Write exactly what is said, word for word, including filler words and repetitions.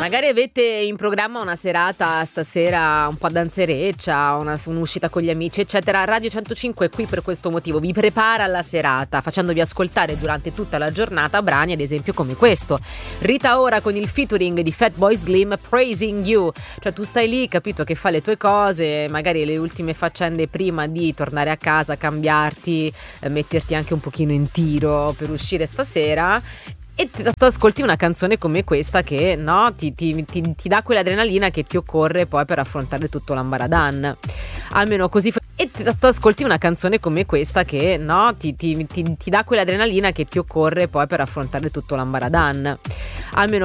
Magari avete in programma una serata stasera un po' danzereccia, una, un'uscita con gli amici eccetera. Radio centocinque è qui per questo motivo, vi prepara alla serata facendovi ascoltare durante tutta la giornata brani ad esempio come questo. Rita Ora con il featuring di Fatboy Slim, Praising You, cioè tu stai lì, capito, che fa le tue cose, magari le ultime faccende prima di tornare a casa, cambiarti, eh, metterti anche un pochino in tiro per uscire stasera, e ti, ti ascolti una canzone come questa che no, ti, ti, ti, ti dà quell'adrenalina che ti occorre poi per affrontare tutto l'ambaradan. Almeno così fa- e ti, ti ascolti una canzone come questa che no, ti, ti, ti, ti dà quell'adrenalina che ti occorre poi per affrontare tutto l'ambaradan. Almeno